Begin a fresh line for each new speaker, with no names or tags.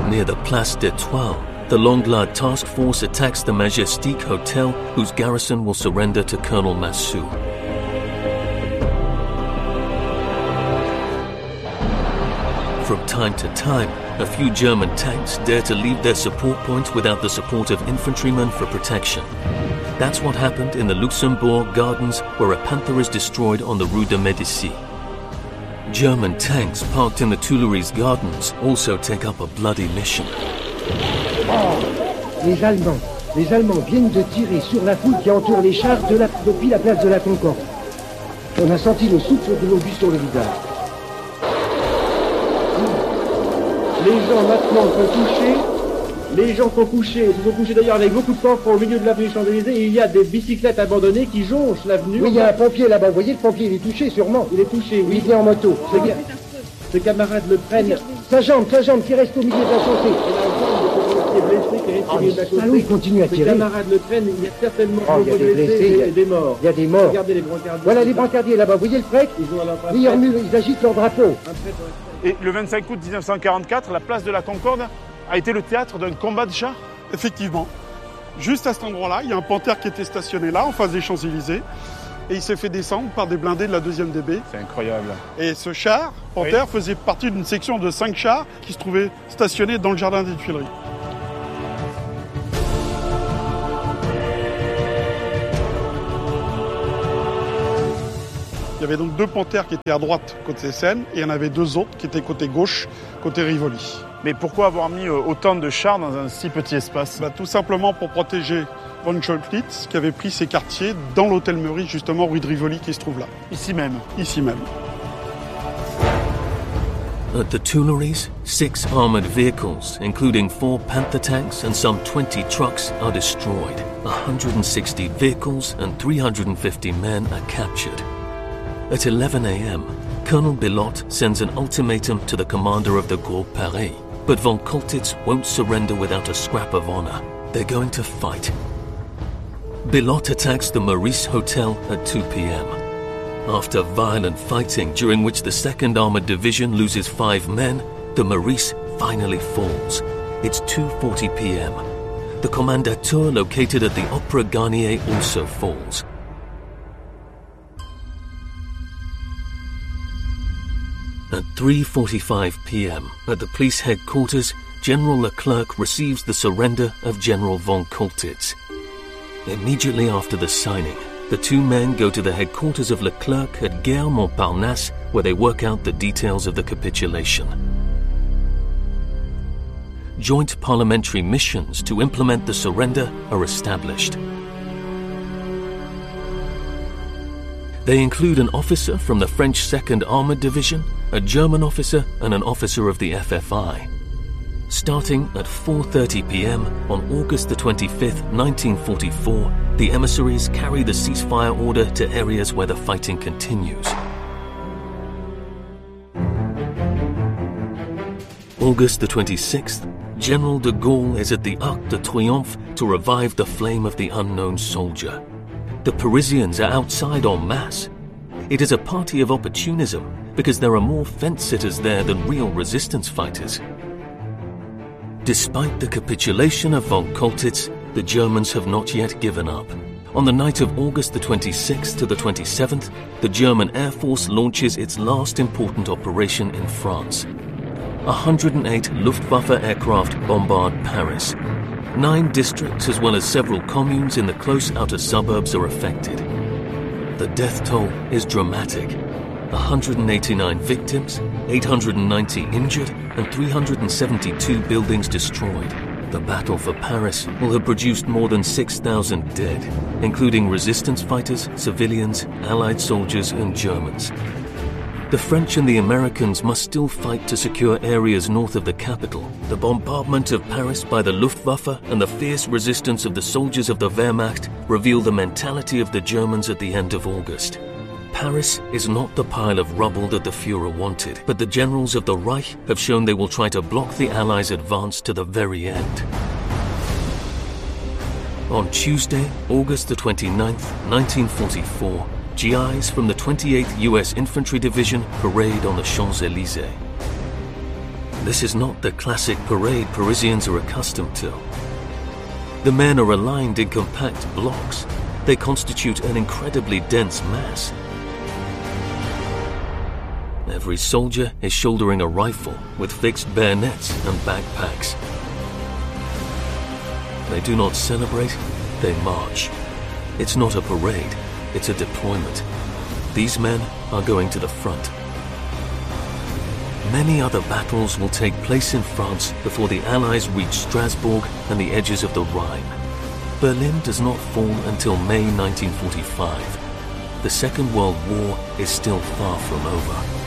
Near the Place d'Étoile, the Langlade task force attacks the Majestic Hotel, whose garrison will surrender to Colonel Massou. From time to time, a few German tanks dare to leave their support points without the support of infantrymen for protection. That's what happened in the Luxembourg Gardens, where a Panther is destroyed on the Rue de Médicis. German tanks parked in the Tuileries Gardens also take up a bloody mission.
Les Allemands viennent de tirer sur la foule qui entoure les chars depuis la place de la Concorde. On a senti le souffle de l'obus sur le visage. Les gens maintenant sont couchés. Les gens sont couchés. Ils sont couchés d'ailleurs avec beaucoup de coffres au milieu de l'avenue Champs-Élysées. Et il y a des bicyclettes abandonnées qui jonchent l'avenue. Oui, il y a un pompier là-bas. Vous voyez, le pompier, il est touché sûrement. Il est touché, oui. Il vient en moto. Ce camarade le prenne. Sa jambe qui reste au milieu de la chaussée. Et la jambe de ce blessé qui reste au milieu de la chaussée. Il continue à tirer. Ce camarade le prenne. Il y a certainement beaucoup de blessés et des morts. Il y a des morts. Regardez les brancardiers. Voilà les brancardiers là-bas. Vous voyez le prêtre? Ils agitent leur drapeau.
Et le 25 août 1944, la place de la Concorde a été le théâtre d'un combat de chars.
Effectivement. Juste à cet endroit-là, il y a un panthère qui était stationné là, en face des Champs-Élysées. Et il s'est fait descendre par des blindés de la 2e DB.
C'est incroyable.
Et ce char, panthère, faisait partie d'une section de 5 chars qui se trouvaient stationnés dans le jardin des Tuileries. Il y avait donc 2 panthères qui étaient à droite, côté Seine, et il y en avait 2 autres qui étaient côté gauche, côté Rivoli.
Mais pourquoi avoir mis autant de chars dans un si petit espace?
Tout simplement pour protéger von Choltitz, qui avait pris ses quartiers dans l'hôtel Meurice, justement, rue de Rivoli, qui se trouve là.
Ici même.
Ici même.
At the Tuileries, 6 armored vehicles, including 4 Panther tanks and some 20 trucks, are destroyed. 160 vehicles and 350 men are captured. At 11 a.m., Colonel Billotte sends an ultimatum to the commander of the Groupe Paris, but von Choltitz won't surrender without a scrap of honor. They're going to fight. Billotte attacks the Meurice Hotel at 2 p.m. After violent fighting, during which the 2nd Armored Division loses 5 men, the Meurice finally falls. It's 2:40 p.m. The Kommandantur located at the Opera Garnier also falls. At 3:45 p.m., at the police headquarters, General Leclerc receives the surrender of General von Choltitz. Immediately after the signing, the 2 men go to the headquarters of Leclerc at Gare Montparnasse, where they work out the details of the capitulation. Joint parliamentary missions to implement the surrender are established. They include an officer from the French 2nd Armored Division, a German officer and an officer of the FFI. Starting at 4:30 p.m. on August the 25th, 1944, the emissaries carry the ceasefire order to areas where the fighting continues. August the 26th, General de Gaulle is at the Arc de Triomphe to revive the flame of the unknown soldier. The Parisians are outside en masse. It is a party of opportunism because there are more fence-sitters there than real resistance fighters. Despite the capitulation of von Choltitz, the Germans have not yet given up. On the night of August the 26th to the 27th, the German Air Force launches its last important operation in France. 108 Luftwaffe aircraft bombard Paris. 9 districts as well as several communes in the close outer suburbs are affected. The death toll is dramatic. 189 victims, 890 injured, and 372 buildings destroyed. The battle for Paris will have produced more than 6,000 dead, including resistance fighters, civilians, Allied soldiers, and Germans. The French and the Americans must still fight to secure areas north of the capital. The bombardment of Paris by the Luftwaffe and the fierce resistance of the soldiers of the Wehrmacht reveal the mentality of the Germans at the end of August. Paris is not the pile of rubble that the Führer wanted, but the generals of the Reich have shown they will try to block the Allies' advance to the very end. On Tuesday, August the 29th, 1944, GIs from the 28th U.S. Infantry Division parade on the Champs-Élysées. This is not the classic parade Parisians are accustomed to. The men are aligned in compact blocks. They constitute an incredibly dense mass. Every soldier is shouldering a rifle with fixed bayonets and backpacks. They do not celebrate, they march. It's not a parade, it's a deployment. These men are going to the front. Many other battles will take place in France before the Allies reach Strasbourg and the edges of the Rhine. Berlin does not fall until May 1945. The Second World War is still far from over.